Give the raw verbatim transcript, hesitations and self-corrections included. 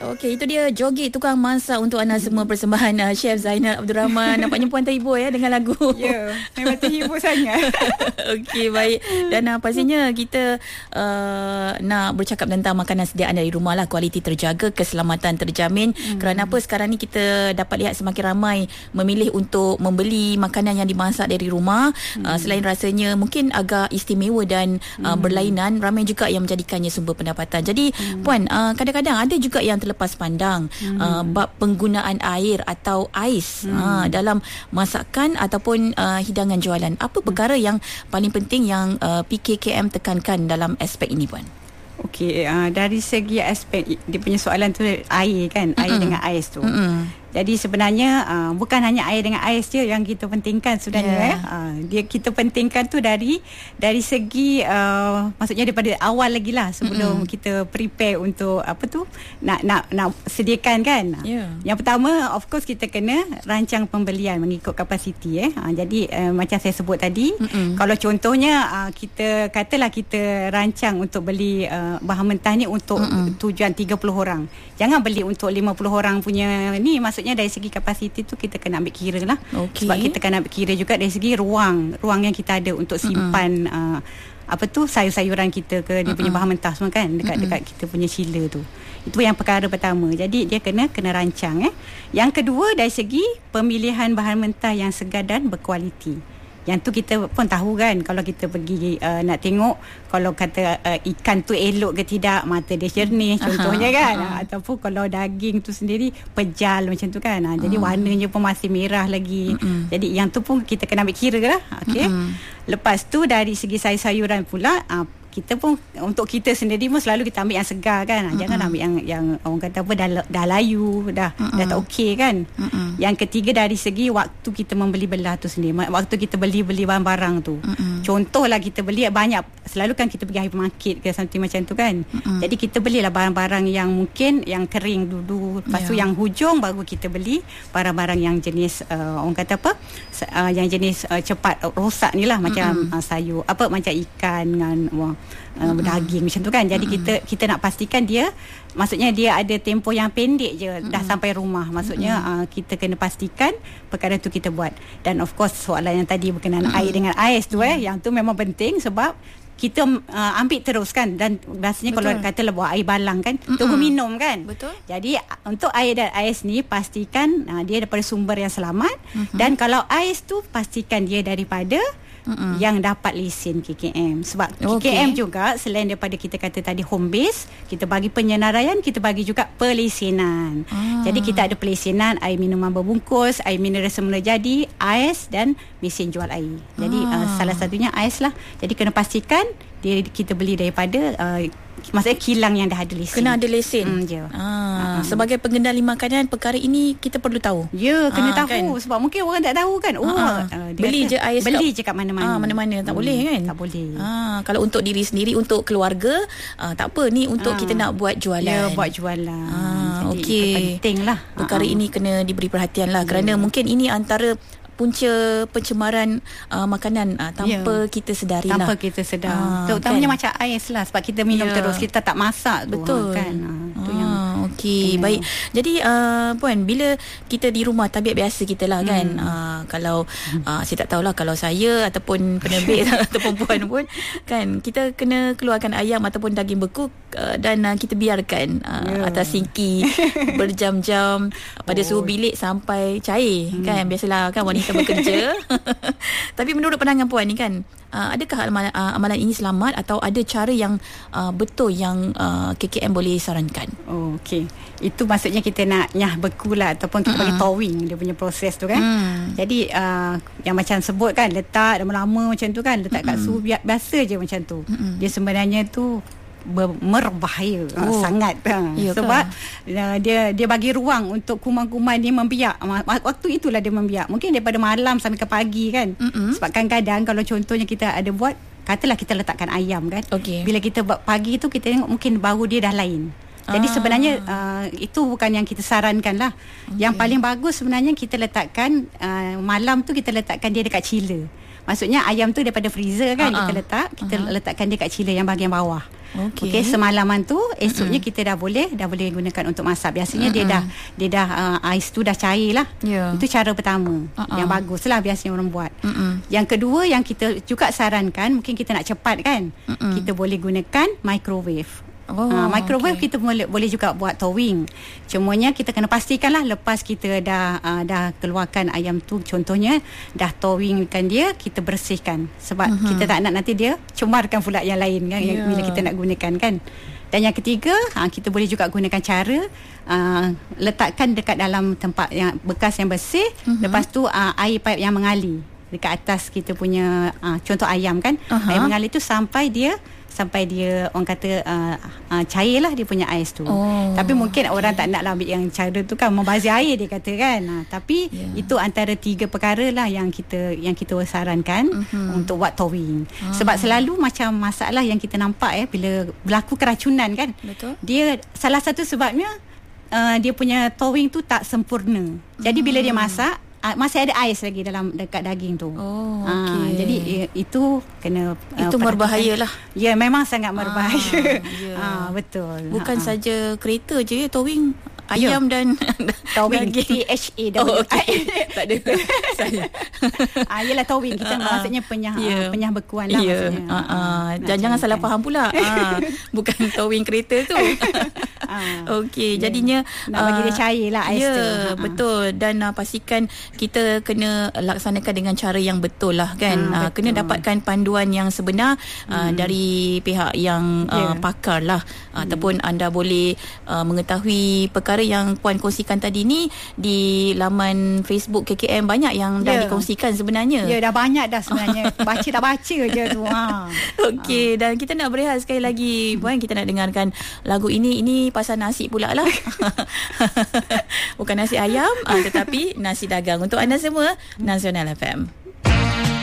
Okey, itu dia joget tukang masak untuk anda semua, persembahan uh, Chef Zainal Abdul Rahman. Nampaknya puan terhibur ya dengan lagu. Ya, memang terhibur sangat. Okey, baik. Dan uh, pastinya kita uh, nak bercakap tentang makanan sediaan dari rumah lah. Kualiti terjaga, keselamatan terjamin. Hmm. Kerana apa, sekarang ni kita dapat lihat semakin ramai memilih untuk membeli makanan yang dimasak dari rumah. Hmm. Uh, selain rasanya mungkin agak istimewa dan uh, hmm. berlainan, ramai juga yang menjadikannya sumber pendapatan. Jadi hmm. puan, uh, kadang-kadang ada juga yang terlepas pandang hmm. uh, bab penggunaan air atau ais hmm. uh, dalam masakan ataupun uh, hidangan jualan. Apa perkara hmm. yang paling penting yang uh, P K K M tekankan dalam aspek ini, puan? Okey, uh, dari segi aspek dia punya soalan tu, air kan, air mm-mm. dengan ais tu. Mm-mm. Jadi sebenarnya uh, bukan hanya air dengan ais je yang kita pentingkan sebenarnya. Yeah. Eh. Uh, dia kita pentingkan tu dari dari segi uh, maksudnya daripada awal lagi lah, sebelum mm-hmm. kita prepare untuk apa tu nak nak nak sediakan kan. Yeah. Yang pertama, of course kita kena rancang pembelian mengikut kapasiti. Eh. Uh, jadi uh, macam saya sebut tadi, mm-hmm. kalau contohnya uh, kita katalah kita rancang untuk beli uh, bahan mentah ni untuk mm-hmm. tujuan tiga puluh orang. Jangan beli untuk lima puluh orang punya ni. Maksudnya dari segi kapasiti tu kita kena ambil kira lah. Okay. Sebab kita kena ambil kira juga dari segi ruang ruang yang kita ada untuk simpan uh-uh. uh, apa tu sayur-sayuran kita ke, dia uh-uh. punya bahan mentah semua kan dekat uh-uh. dekat kita punya chiller tu. Itu yang perkara pertama. Jadi dia kena kena rancang. Eh. Yang kedua, dari segi pemilihan bahan mentah yang segar dan berkualiti. Yang tu kita pun tahu kan, kalau kita pergi uh, nak tengok kalau kata uh, ikan tu elok ke tidak, mata dia jernih contohnya aha, kan aha. Ataupun kalau daging tu sendiri pejal macam tu kan, ha, jadi uh. warnanya pun masih merah lagi. uh-uh. Jadi yang tu pun kita kena ambil kira lah. Okay. Uh-uh. Lepas tu dari segi sayur-sayuran pula, uh, kita pun untuk kita sendiri pun selalu kita ambil yang segar kan. Mm-hmm. Jangan ambil yang yang orang kata apa dah dah layu, dah mm-hmm. dah tak okey kan. Mm-hmm. Yang ketiga, dari segi waktu kita membeli belah tu sendiri. Waktu kita beli-beli barang-barang tu. Mm-hmm. Contohlah kita beli banyak, selalu kan kita pergi hypermarket ke something macam tu kan. Mm-hmm. Jadi kita belilah barang-barang yang mungkin yang kering dulu. Lepas tu yeah. yang hujung baru kita beli barang-barang yang jenis uh, orang kata apa? Uh, yang jenis uh, cepat rosak ni lah, macam mm-hmm. uh, sayur apa macam ikan dengan wah, Uh, mm-hmm. daging macam tu kan. Jadi mm-hmm. kita kita nak pastikan dia, maksudnya dia ada tempoh yang pendek je mm-hmm. dah sampai rumah. Maksudnya mm-hmm. uh, kita kena pastikan perkara tu kita buat. Dan of course soalan yang tadi berkenaan mm-hmm. air dengan ais tu mm-hmm. eh, yang tu memang penting sebab kita uh, ambil terus kan. Dan biasanya kalau katalah buat air balang kan, mm-hmm. tunggu minum kan. Betul. Jadi untuk air dan ais ni pastikan uh, dia daripada sumber yang selamat. Mm-hmm. Dan kalau ais tu pastikan dia daripada Mm-mm. yang dapat lesen K K M. Sebab okay. K K M juga selain daripada kita kata tadi home base, kita bagi penyenaraian, kita bagi juga pelesenan. ah. Jadi kita ada pelesenan air minuman berbungkus, air mineral semula jadi, ais dan mesin jual air. Jadi ah. uh, salah satunya ais lah. Jadi kena pastikan dia kita beli daripada uh, maksudnya kilang yang dah ada lesen. Kena ada lesen. Hmm, je. Ah, uh-huh. Sebagai pengendali makanan, perkara ini kita perlu tahu. Ya, kena ah, tahu kan? Sebab mungkin orang tak tahu kan. Oh, uh-huh. uh, beli je ais. Beli je kat mana-mana. Ah, mana-mana tak hmm, boleh kan? Tak boleh. Ah, kalau untuk diri sendiri, untuk keluarga, ah, tak apa, ni untuk ah. kita nak buat jualan. Ya, buat jualan. Ah, okey. Pentinglah. Perkara uh-huh. ini kena diberi perhatian lah, kerana yeah. mungkin ini antara punca pencemaran uh, makanan uh, tanpa yeah. kita sedari tanpa lah. Tanpa kita sedar. Ah, terutamanya kan? Macam ais lah, sebab kita minum yeah. terus, kita tak masak tu. Betul. Kan? Ah, tu ah, yang okey, kena. Baik. Jadi uh, puan, bila kita di rumah, tabiat biasa kita lah kan. Hmm. Uh, kalau uh, saya tak tahulah kalau saya ataupun penerbit ataupun puan pun kan, kita kena keluarkan ayam ataupun daging beku uh, dan uh, kita biarkan uh, yeah. atas sinki berjam-jam pada oh. suhu bilik sampai cair. Hmm. Kan biasalah kan wanita bekerja. Tapi menurut pandangan puan ni kan, uh, adakah amalan, uh, amalan ini selamat atau ada cara yang uh, betul yang uh, K K M boleh sarankan? Oh, okey. Itu maksudnya kita nak nyah beku lah, ataupun kita mm-hmm. bagi thawing dia punya proses tu kan. Mm. Jadi uh, yang macam sebut kan, letak lama-lama macam tu kan, letak mm-hmm. kat suhu biasa je macam tu. Mm-hmm. Dia sebenarnya tu berbahaya oh. sangat ha. Sebab uh, dia dia bagi ruang untuk kuman-kuman ni membiak. Waktu itulah dia membiak, mungkin daripada malam sampai ke pagi kan. Mm-hmm. Sebab kadang-kadang kalau contohnya kita ada buat, katalah kita letakkan ayam kan, okay. bila kita buat pagi tu kita tengok mungkin bau dia dah lain. Jadi ah. sebenarnya uh, itu bukan yang kita sarankan lah. Okay. Yang paling bagus sebenarnya kita letakkan uh, malam tu kita letakkan dia dekat chiller. Maksudnya ayam tu daripada freezer kan, uh-huh. kita letak, kita uh-huh. letakkan dia kat chiller yang bahagian bawah. Okey. Okey, semalaman tu esoknya uh-huh. kita dah boleh dah boleh gunakan untuk masak. Biasanya uh-huh. dia dah dia dah uh, ais tu dah cair lah. Yeah. Itu cara pertama uh-huh. yang baguslah biasanya orang buat. Uh-huh. Yang kedua yang kita juga sarankan, mungkin kita nak cepat kan, uh-huh. kita boleh gunakan microwave. Oh, uh, microwave okay. kita boleh boleh juga buat thawing. Cumanya kita kena pastikanlah lepas kita dah uh, dah keluarkan ayam tu, contohnya dah thawingkan dia, kita bersihkan sebab uh-huh. kita tak nak nanti dia cemarkan pula yang lain kan, yeah. bila kita nak gunakan kan. Dan yang ketiga, uh, kita boleh juga gunakan cara uh, letakkan dekat dalam tempat yang bekas yang bersih, uh-huh. lepas tu uh, air pipe yang mengalir dekat atas kita punya uh, contoh ayam kan, uh-huh. air mengalir tu sampai dia sampai dia orang kata uh, uh, cair lah dia punya ais tu. Oh, tapi mungkin okay. orang tak nak lah ambil yang cara tu kan, membazir air dia kata kan. Uh, tapi yeah. itu antara tiga perkara lah yang kita yang kita sarankan uh-huh. untuk buat thawing. Uh. Sebab selalu macam masalah yang kita nampak eh bila berlaku keracunan kan. Betul. Dia salah satu sebabnya uh, dia punya thawing tu tak sempurna. Jadi uh. bila dia masak Uh, masih ada ais lagi dalam dekat daging tu. Oh, okay. uh, jadi uh, itu kena uh, itu berbahayalah. Ya, memang sangat berbahaya. Ah, yeah. uh, betul. Bukan uh-huh. saja kereta je ya thawing ayam yeah. dan thawing T H A W. Oh, okay. Tak ada saya. Ah, yalah thawing kita uh-huh. maksudnya penyah yeah. uh, penyah bekuan lah yeah. maksudnya. Uh-huh. Uh, dan jangan salah faham pula. uh, bukan thawing kereta tu. uh, Okey, yeah. jadinya nak bagi dia cair lah ais yeah, tu. Uh-huh. Betul, dan uh, pastikan kita kena laksanakan dengan cara yang betul lah kan. Uh, uh, kena dapatkan panduan yang sebenar uh, hmm. dari pihak yang uh, yeah. pakar lah. Uh, hmm. Ataupun anda boleh uh, mengetahui perkara yang Puan kongsikan tadi ni di laman Facebook K K M. Banyak yang dah yeah. dikongsikan sebenarnya. Ya, yeah, dah banyak dah sebenarnya. Baca tak baca je tu. Ha. Okey, uh. dan kita nak berehat sekali lagi. Puan, kita nak dengarkan lagu ini. Ini pasal nasi pula lah. Bukan nasi ayam, uh, tetapi nasi dagang. Untuk anda semua, Nasional F M.